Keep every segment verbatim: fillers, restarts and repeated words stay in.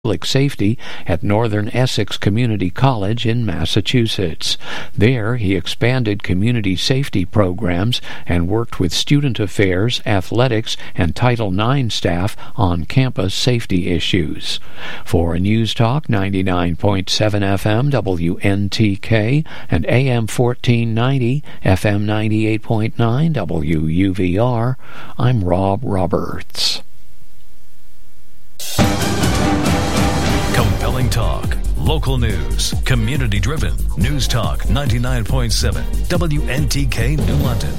Public Safety at Northern Essex Community College in Massachusetts. There, he expanded community safety programs and worked with student affairs, athletics, and Title nine staff on campus safety issues. For News Talk ninety-nine point seven F M W N T K and A M fourteen ninety F M ninety-eight point nine W U V R, I'm Rob Roberts. Compelling talk, local news, community-driven. News Talk ninety-nine point seven W N T K New London.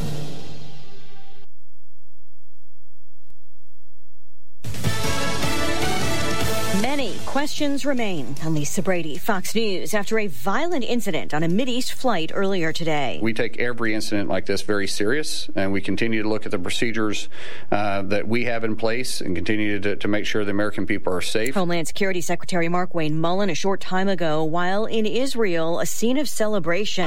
Many questions remain. I'm Lisa Brady, Fox News, after a violent incident on a Mideast flight earlier today. We take every incident like this very serious, and we continue to look at the procedures uh, that we have in place and continue to, to make sure the American people are safe. Homeland Security Secretary Markwayne Mullin a short time ago, while in Israel, a scene of celebration.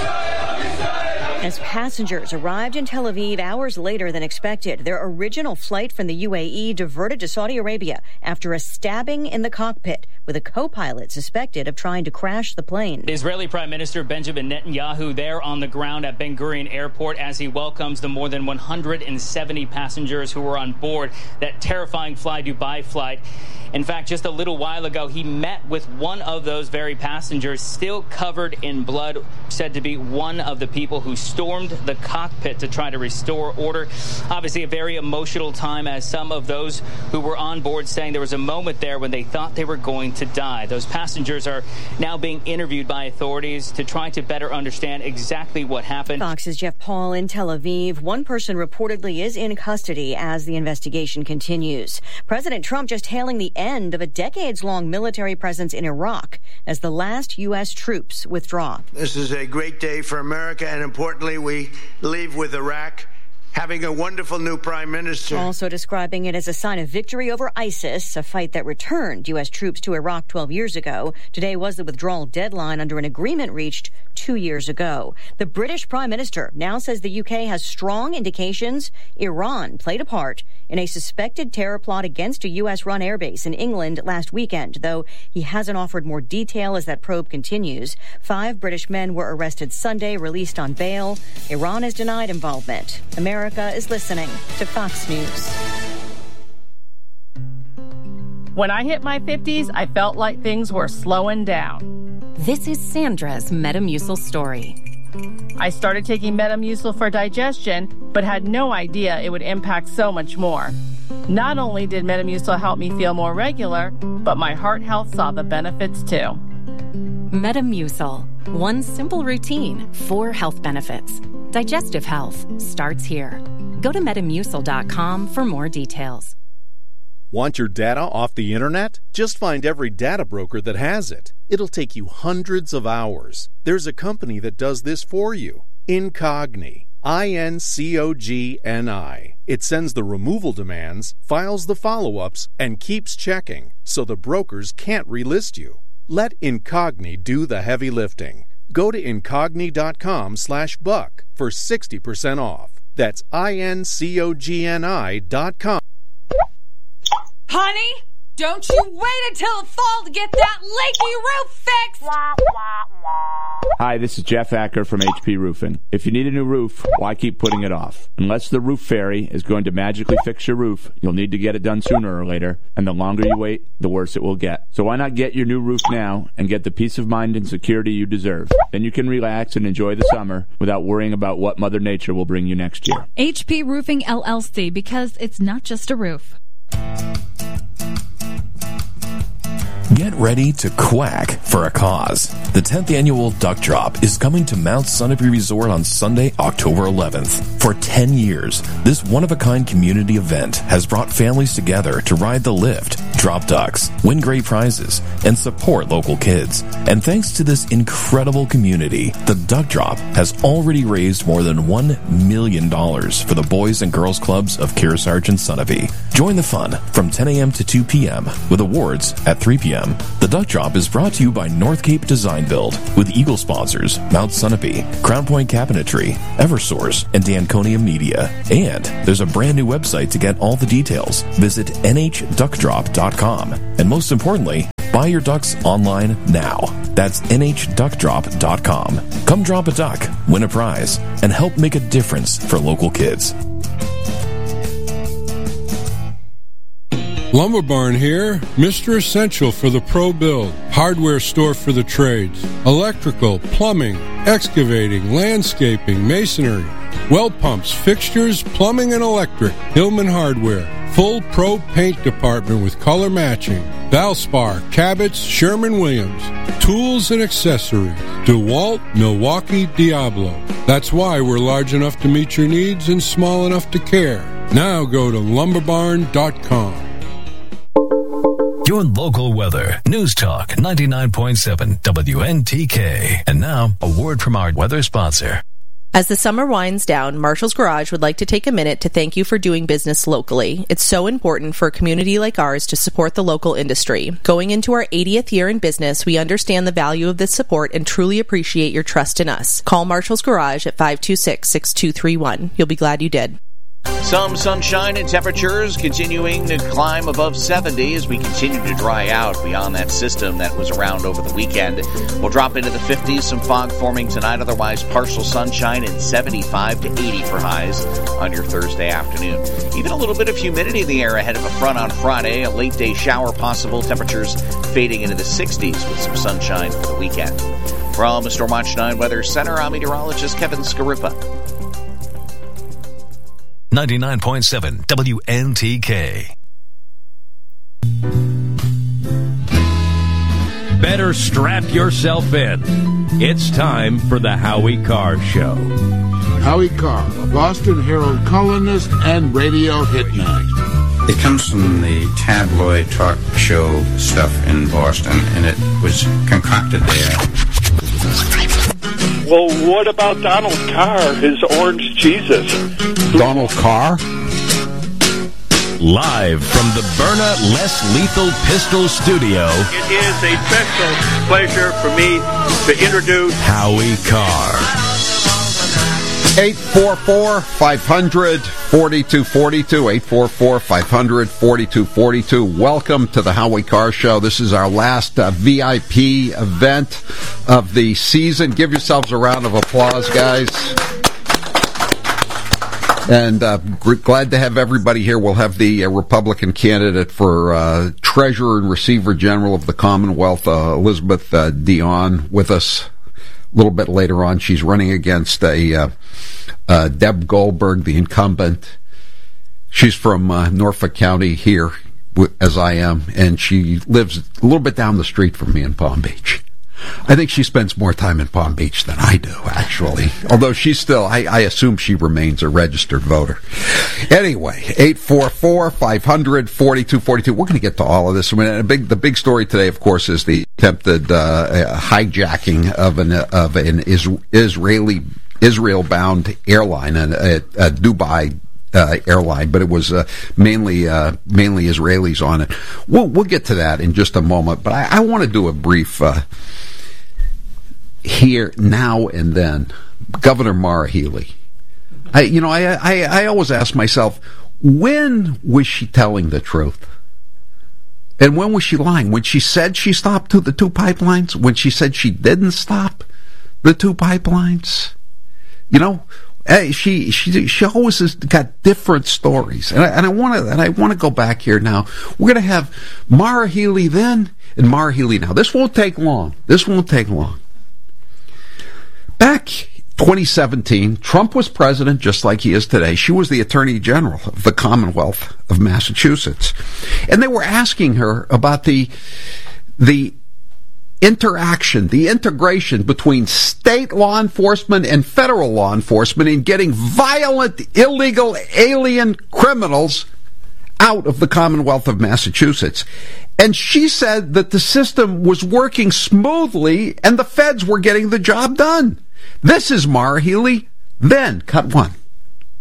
As passengers arrived in Tel Aviv hours later than expected, their original flight from the U A E diverted to Saudi Arabia after a stabbing in the cockpit, with a co-pilot suspected of trying to crash the plane. Israeli Prime Minister Benjamin Netanyahu there on the ground at Ben Gurion Airport as he welcomes the more than one hundred seventy passengers who were on board that terrifying Fly Dubai flight. In fact, just a little while ago, he met with one of those very passengers, still covered in blood, said to be one of the people who stormed the cockpit to try to restore order. Obviously, a very emotional time, as some of those who were on board saying there was a moment there when they thought they were going to die. Those passengers are now being interviewed by authorities to try to better understand exactly what happened. Fox's Jeff Paul in Tel Aviv. One person reportedly is in custody as the investigation continues. President Trump just hailing the end of a decades-long military presence in Iraq as the last U S troops withdraw. This is a great day for America, and importantly, we leave with Iraq having a wonderful new prime minister. Also describing it as a sign of victory over ISIS, a fight that returned U S troops to Iraq twelve years ago. Today was the withdrawal deadline under an agreement reached two years ago. The British Prime Minister now says the U K has strong indications Iran played a part in a suspected terror plot against a U S-run airbase in England last weekend, though he hasn't offered more detail as that probe continues. Five British men were arrested Sunday, released on bail. Iran has denied involvement. America is listening to Fox News. When I hit my fifties, I felt like things were slowing down. This is Sandra's Metamucil story. I started taking Metamucil for digestion, but had no idea it would impact so much more. Not only did Metamucil help me feel more regular, but my heart health saw the benefits too. Metamucil. One simple routine, four health benefits. Digestive health starts here. Go to metamucil dot com for more details. Want your data off the internet? Just find every data broker that has it. It'll take you hundreds of hours. There's a company that does this for you. Incogni. I N C O G N I. It sends the removal demands, files the follow-ups, and keeps checking, so the brokers can't relist you. Let Incogni do the heavy lifting. Go to incogni dot com slash buck for sixty percent off. That's I N C O G N I dot com. Honey, don't you wait until the fall to get that leaky roof fixed! Hi, this is Jeff Acker from H P Roofing. If you need a new roof, why keep putting it off? Unless the roof fairy is going to magically fix your roof, you'll need to get it done sooner or later, and the longer you wait, the worse it will get. So why not get your new roof now and get the peace of mind and security you deserve? Then you can relax and enjoy the summer without worrying about what Mother Nature will bring you next year. H P Roofing L L C, because it's not just a roof. Get ready to quack for a cause. The tenth annual Duck Drop is coming to Mount Sunapee Resort on Sunday, October eleventh. For ten years, this one-of-a-kind community event has brought families together to ride the lift, drop ducks, win great prizes, and support local kids. And thanks to this incredible community, the Duck Drop has already raised more than one million dollars for the Boys and Girls Clubs of Kearsarge and Sunapee. Join the fun from ten a.m. to two p.m. with awards at three p.m. a.m. The Duck Drop is brought to you by North Cape Design Build with Eagle sponsors Mount Sunapee, Crown Point Cabinetry, Eversource, and Danconia Media. And there's a brand new website to get all the details. Visit N H duck drop dot com. And most importantly, buy your ducks online now. That's N H duck drop dot com. Come drop a duck, win a prize, and help make a difference for local kids. Lumber Barn here, Mister Essential for the pro build, hardware store for the trades, electrical, plumbing, excavating, landscaping, masonry, well pumps, fixtures, plumbing and electric, Hillman Hardware, full pro paint department with color matching, Valspar, Cabot's, Sherman-Williams, tools and accessories, DeWalt, Milwaukee, Diablo. That's why we're large enough to meet your needs and small enough to care. Now go to lumber barn dot com. Your local weather. News Talk ninety-nine point seven W N T K. And now, a word from our weather sponsor. As the summer winds down, Marshall's Garage would like to take a minute to thank you for doing business locally. It's so important for a community like ours to support the local industry. Going into our eightieth year in business, we understand the value of this support and truly appreciate your trust in us. Call Marshall's Garage at five two six, six two three one. You'll be glad you did. Some sunshine and temperatures continuing to climb above seventy as we continue to dry out beyond that system that was around over the weekend. We'll drop into the fifties, some fog forming tonight, otherwise partial sunshine and seventy-five to eighty for highs on your Thursday afternoon. Even a little bit of humidity in the air ahead of a front on Friday, a late day shower possible, temperatures fading into the sixties with some sunshine for the weekend. From the Storm Watch nine Weather Center, I'm meteorologist Kevin Scarippa. ninety-nine point seven W N T K. Better strap yourself in. It's time for the Howie Carr Show. Howie Carr, a Boston Herald columnist and radio hitman. It comes from the tabloid talk show stuff in Boston, and it was concocted there. Well, what about Donald Carr, his orange Jesus? Donald Carr? Live from the Byrna Less Lethal Pistol Studio. It is a special pleasure for me to introduce Howie Carr. eight four four, five hundred, forty-two forty-two, eight four four, five hundred, forty-two forty-two. Welcome to the Howie Carr Show. This is our last uh, V I P event of the season. Give yourselves a round of applause, guys. And uh, g- glad to have everybody here. We'll have the uh, Republican candidate for uh, Treasurer and Receiver General of the Commonwealth, uh, Elizabeth uh, Dion, with us a little bit later on. She's running against a uh, uh, Deb Goldberg, the incumbent. She's from uh, Norfolk County here, as I am, and she lives a little bit down the street from me in Palm Beach. I think she spends more time in Palm Beach than I do, actually. Although she's still, I, I assume she remains a registered voter. Anyway, eight four four, five hundred, forty-two forty-two. We're going to get to all of this. I mean, a big, the big story today, of course, is the attempted uh, hijacking of an of an is, Israeli Israel-bound airline, a, a, a Dubai Uh, airline, but it was uh, mainly uh, mainly Israelis on it. We'll we'll get to that in just a moment, but I, I want to do a brief uh, here now and then. Governor Maura Healey. I you know I, I I always ask myself, when was she telling the truth, and when was she lying? When she said she stopped to the two pipelines? When she said she didn't stop the two pipelines? You know. Hey, she she she always has got different stories, and I, and I want to and I want to go back here now. We're going to have Maura Healey then and Maura Healey now. This won't take long. This won't take long. Back twenty seventeen, Trump was president, just like he is today. She was the Attorney General of the Commonwealth of Massachusetts, and they were asking her about the the. interaction, the integration between state law enforcement and federal law enforcement in getting violent, illegal alien criminals out of the Commonwealth of Massachusetts. And she said that the system was working smoothly and the feds were getting the job done. This is Maura Healey. Then, cut one.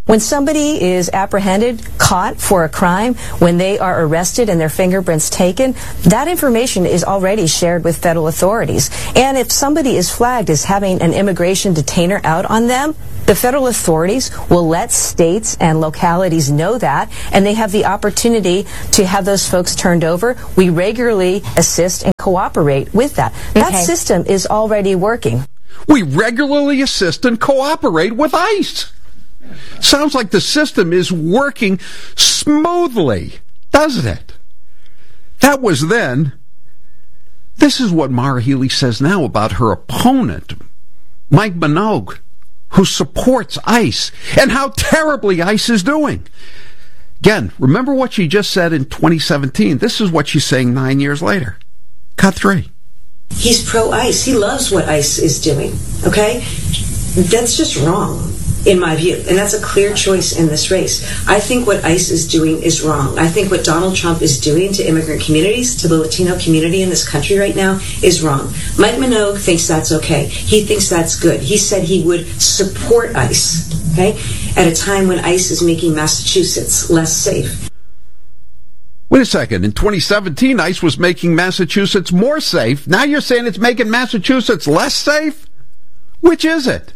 When somebody is apprehended, caught for a crime, when they are arrested and their fingerprints taken, that information is already shared with federal authorities. And if somebody is flagged as having an immigration detainer out on them, the federal authorities will let states and localities know that, and they have the opportunity to have those folks turned over. We regularly assist and cooperate with that. That Okay. system is already working. We regularly assist and cooperate with ICE. Sounds like the system is working smoothly, doesn't it? That was then. This is what Maura Healey says now about her opponent, Mike Minogue, who supports ICE, and how terribly ICE is doing. Again, remember what she just said in twenty seventeen. This is what she's saying nine years later. Cut three. He's pro-ICE. He loves what ICE is doing, okay? That's just wrong, in my view, and that's a clear choice in this race. I think what ICE is doing is wrong. I think what Donald Trump is doing to immigrant communities, to the Latino community in this country right now, is wrong. Mike Minogue thinks that's okay. He thinks that's good. He said he would support ICE, okay, at a time when ICE is making Massachusetts less safe. Wait a second. In twenty seventeen, ICE was making Massachusetts more safe. Now you're saying it's making Massachusetts less safe? Which is it?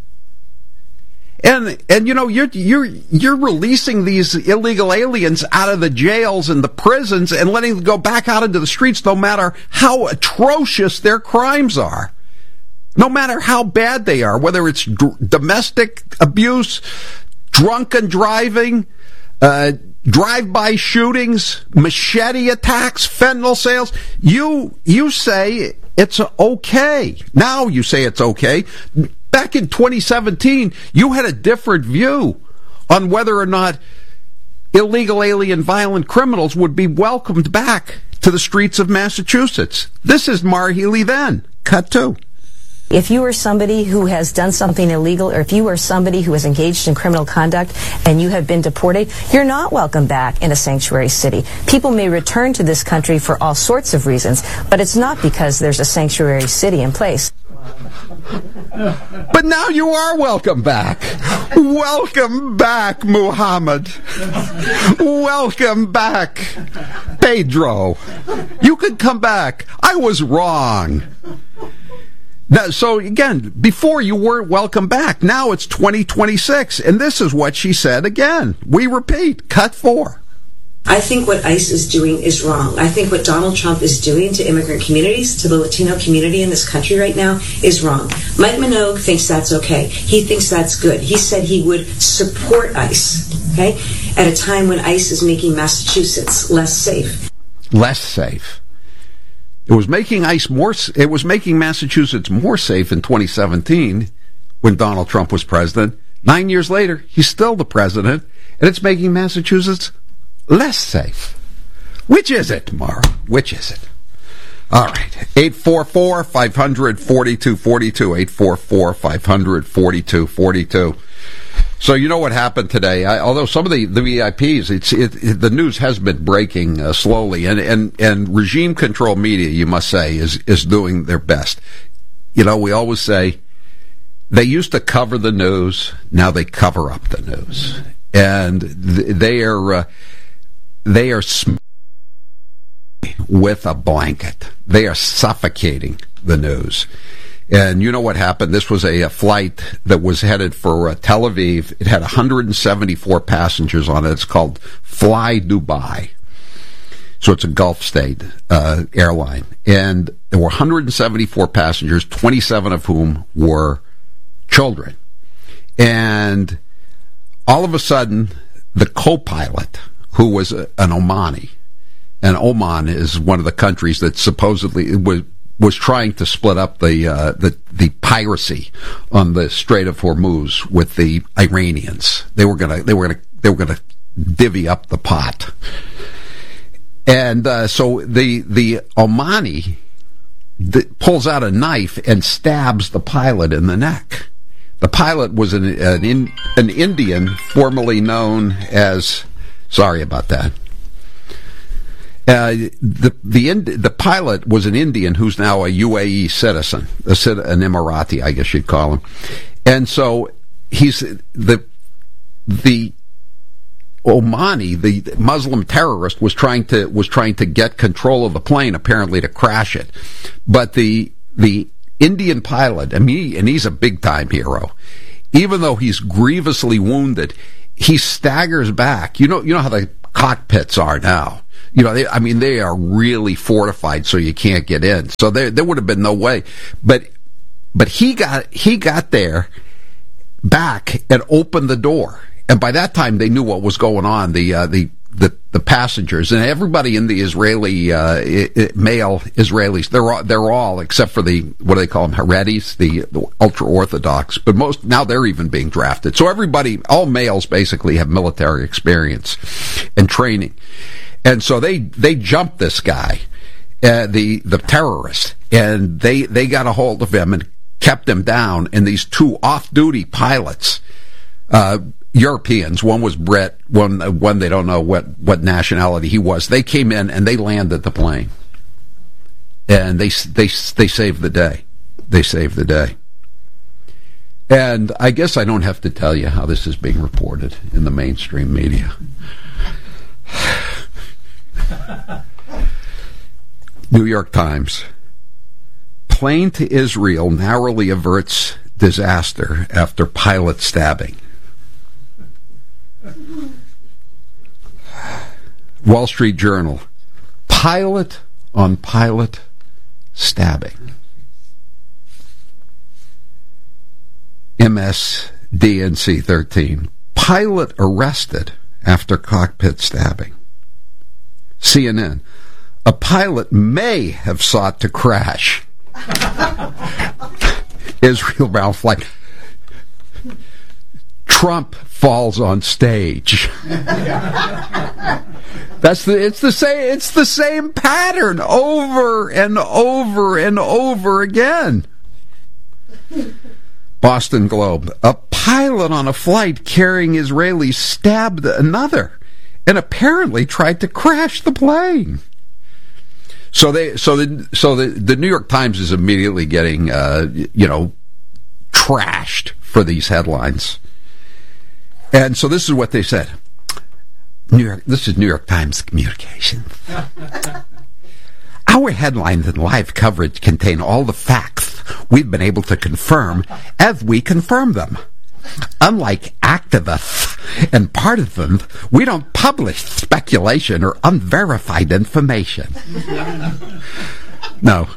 And and you know you're you're you're releasing these illegal aliens out of the jails and the prisons and letting them go back out into the streets, no matter how atrocious their crimes are, no matter how bad they are, whether it's dr- domestic abuse, drunken driving, uh, drive-by shootings, machete attacks, fentanyl sales. You you say it's okay. Now you say it's okay. Back in twenty seventeen, you had a different view on whether or not illegal alien violent criminals would be welcomed back to the streets of Massachusetts. This is Maura Healey then. Cut two. If you are somebody who has done something illegal, or if you are somebody who has engaged in criminal conduct and you have been deported, you're not welcome back in a sanctuary city. People may return to this country for all sorts of reasons, but it's not because there's a sanctuary city in place. But now you are welcome back. Welcome back, Muhammad. Welcome back, Pedro. You can come back. I was wrong. Now, so again, before you weren't welcome back. Now it's twenty twenty-six, and this is what she said again. We repeat, cut four. I think what ICE is doing is wrong. I think what Donald Trump is doing to immigrant communities, to the Latino community in this country right now, is wrong. Mike Minogue thinks that's okay. He thinks that's good. He said he would support ICE, okay, at a time when ICE is making Massachusetts less safe. Less safe. It was making ICE more. It was making Massachusetts more safe in twenty seventeen when Donald Trump was president. Nine years later, he's still the president, and it's making Massachusetts less safe. Which is it, Maura? Which is it? All right. eight four four, five hundred, forty-two forty-two. eight four four, five hundred, forty-two forty-two. So you know what happened today? I, although some of the, the V I Ps, it's it, it, the news has been breaking uh, slowly, and, and, and regime control media, you must say, is is doing their best. You know, we always say they used to cover the news, now they cover up the news, and th- they are uh, they are sm- with a blanket. They are suffocating the news. And you know what happened? This was a, a flight that was headed for uh, Tel Aviv. It had one hundred seventy-four passengers on it. It's called Fly Dubai. So it's a Gulf state uh, airline. And there were one hundred seventy-four passengers, twenty-seven of whom were children. And all of a sudden, the co-pilot, who was a, an Omani, and Oman is one of the countries that supposedly was was trying to split up the uh, the the piracy on the Strait of Hormuz with the Iranians. They were gonna they were gonna they were gonna divvy up the pot, and uh, so the the Omani the, pulls out a knife and stabs the pilot in the neck. The pilot was an an, in, an Indian formerly known as. Sorry about that. Uh, the the the pilot was an Indian who's now a U A E citizen, a, an Emirati, I guess you'd call him. And so he's the the Omani, the Muslim terrorist, was trying to was trying to get control of the plane, apparently to crash it. But the the Indian pilot, and he and he's a big time hero. Even though he's grievously wounded, he staggers back. You know, you know how the cockpits are now. You know, they, I mean, they are really fortified, so you can't get in. So there, there would have been no way. But, but he got he got there, back, and opened the door. And by that time, they knew what was going on. The uh, the the the passengers and everybody in the Israeli uh, male Israelis, they're all, they're all except for the, what do they call them, Haredis, the, the ultra orthodox. But most now they're even being drafted. So everybody, all males basically have military experience and training. And so they, they jumped this guy, uh, the, the terrorist, and they, they got a hold of him and kept him down. And these two off-duty pilots, uh, Europeans, one was Brit, one, one they don't know what, what nationality he was. They came in and they landed the plane. And they, they, they saved the day. They saved the day. And I guess I don't have to tell you how this is being reported in the mainstream media. New York Times. Plane to Israel narrowly averts disaster after pilot stabbing. Wall Street Journal. Pilot on pilot stabbing. M S D N C thirteen. Pilot arrested after cockpit stabbing. C N N. A pilot may have sought to crash Israel-bound flight. Trump falls on stage. That's the it's the same it's the same pattern over and over and over again. Boston Globe. A pilot on a flight carrying Israelis stabbed another and apparently tried to crash the plane. So they, so the, so the, the New York Times is immediately getting, uh, you know, trashed for these headlines. And so this is what they said. New York, this is New York Times communications. Our headlines and live coverage contain all the facts we've been able to confirm as we confirm them. Unlike activists and partisans, we don't publish speculation or unverified information. No.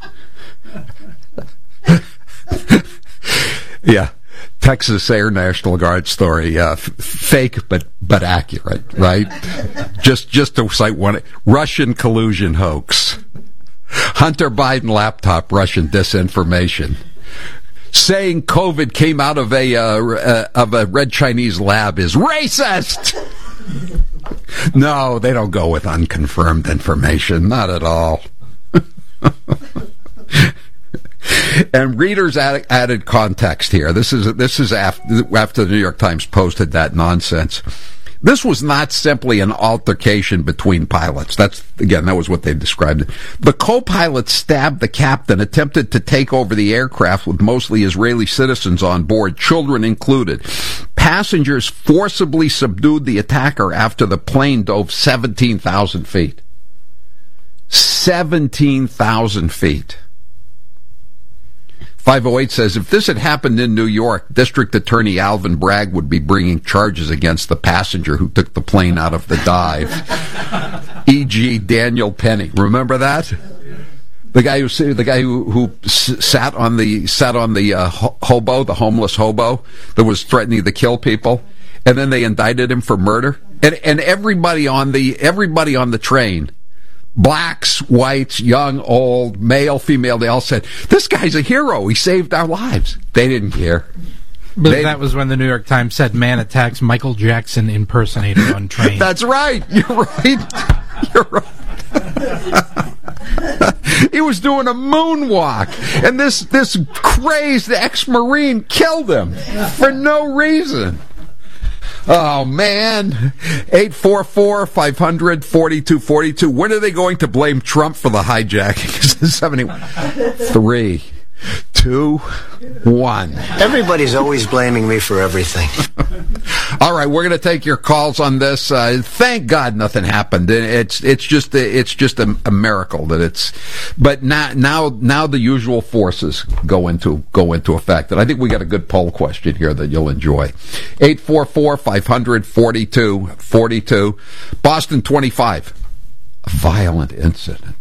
Yeah. Texas Air National Guard story. Uh, f- fake, but but accurate, right? just just to cite one. Russian collusion hoax. Hunter Biden laptop, Russian disinformation. Saying COVID came out of a uh, uh, of a Red Chinese lab is racist. No, they don't go with unconfirmed information. Not at all. And readers added, added context here. This is this is after, after the New York Times posted that nonsense. This was not simply an altercation between pilots. That's, again, that was what they described it. The co-pilot stabbed the captain, attempted to take over the aircraft with mostly Israeli citizens on board, children included. Passengers forcibly subdued the attacker after the plane dove seventeen thousand feet. seventeen thousand feet. five oh eight says, if this had happened in New York, District Attorney Alvin Bragg would be bringing charges against the passenger who took the plane out of the dive. for example. Daniel Penny. Remember that? The guy who the guy who, who sat on the sat on the uh, hobo, the homeless hobo that was threatening to kill people, and then they indicted him for murder. And and everybody on the everybody on the train, blacks, whites, young, old, male, female, they all said, this guy's a hero. He saved our lives. They didn't care. But they, that was when the New York Times said, man attacks Michael Jackson impersonator on train. That's right. You're right. You're right. He was doing a moonwalk, and this, this crazed ex-Marine killed him for no reason. Oh, man. eight four four, five hundred, forty-two forty-two. When are they going to blame Trump for the hijacking? seventy-one. Three, two. two, one. Everybody's always blaming me for everything. All right, we're going to take your calls on this. Uh, thank God nothing happened. It's it's just a, it's just a, a miracle that it's. But now now now the usual forces go into go into effect, and I think we got a good poll question here that you'll enjoy. Eight four four five hundred forty two forty two. Boston twenty five. A violent incident.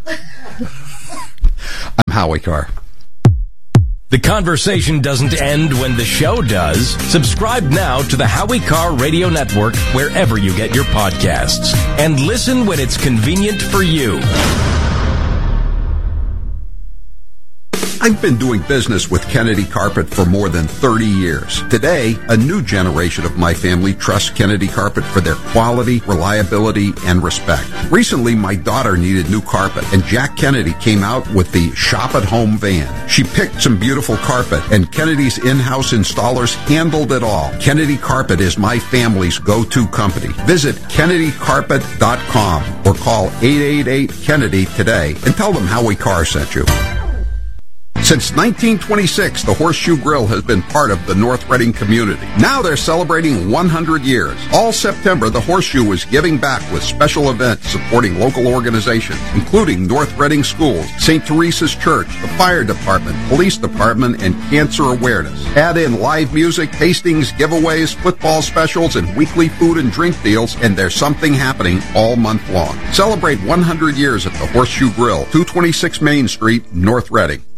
I'm Howie Carr. The conversation doesn't end when the show does. Subscribe now to the Howie Carr Radio Network wherever you get your podcasts. And listen when it's convenient for you. I've been doing business with Kennedy Carpet for more than thirty years. Today, a new generation of my family trusts Kennedy Carpet for their quality, reliability, and respect. Recently, my daughter needed new carpet, and Jack Kennedy came out with the Shop at Home van. She picked some beautiful carpet, and Kennedy's in-house installers handled it all. Kennedy Carpet is my family's go-to company. Visit Kennedy Carpet dot com or call eight eight eight Kennedy today and tell them Howie Carr sent you. Since nineteen twenty-six, the Horseshoe Grill has been part of the North Reading community. Now they're celebrating one hundred years. All September, the Horseshoe is giving back with special events supporting local organizations, including North Reading Schools, Saint Teresa's Church, the Fire Department, Police Department, and Cancer Awareness. Add in live music, tastings, giveaways, football specials, and weekly food and drink deals, and there's something happening all month long. Celebrate one hundred years at the Horseshoe Grill, two twenty-six Main Street, North Reading.